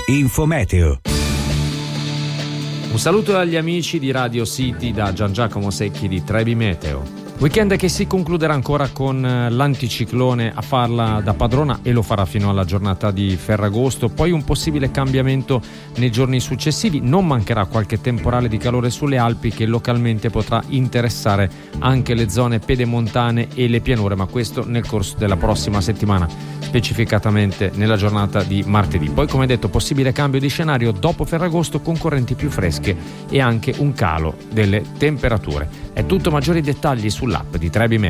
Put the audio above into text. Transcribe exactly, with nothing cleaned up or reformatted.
Infometeo. Un saluto agli amici di Radio City da Gian Giacomo Secchi di Trebi Meteo. Weekend che si concluderà ancora con l'anticiclone a farla da padrona e lo farà fino alla giornata di Ferragosto, poi un possibile cambiamento nei giorni successivi. Non mancherà qualche temporale di calore sulle Alpi che localmente potrà interessare anche le zone pedemontane e le pianure, ma questo nel corso della prossima settimana, specificatamente nella giornata di martedì. Poi, come detto, possibile cambio di scenario dopo Ferragosto con correnti più fresche e anche un calo delle temperature. È tutto, maggiori dettagli sull'app di Trebi Meteo.